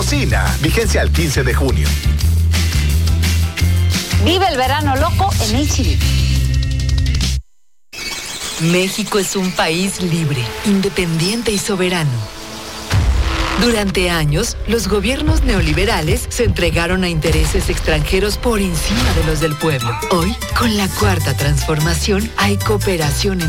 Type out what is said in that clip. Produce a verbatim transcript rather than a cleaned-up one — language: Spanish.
Cocina. Vigencia al quince de junio. Vive el verano loco en H E B. México es un país libre, independiente y soberano. Durante años, los gobiernos neoliberales se entregaron a intereses extranjeros por encima de los del pueblo. Hoy, con la Cuarta Transformación, hay cooperación en